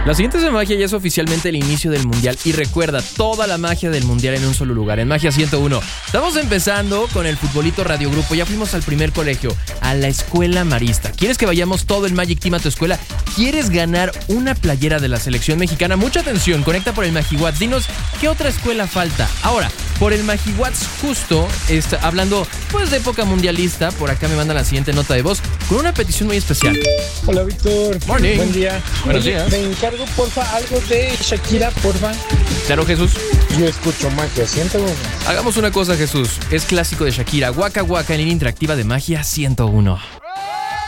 La siguiente de magia ya es oficialmente el inicio del mundial y recuerda toda la magia del mundial en un solo lugar, en Magia 101. Estamos empezando con el futbolito radiogrupo, ya fuimos al primer colegio, a la escuela marista. ¿Quieres que vayamos todo el Magic Team a tu escuela? ¿Quieres ganar una playera de la selección mexicana? Mucha atención, conecta por el MagiWatts, dinos qué otra escuela falta. Ahora, por el MagiWatts justo, hablando pues de época mundialista, por acá me mandan la siguiente nota de voz con una petición muy especial. Hola Víctor, Morning. buen día. Buenos días. Me encargo porfa algo de Shakira, porfa. Claro, Jesús. Yo escucho Magia 101. Hagamos una cosa, Jesús. Es clásico de Shakira, Waka Waka en línea interactiva de Magia 101.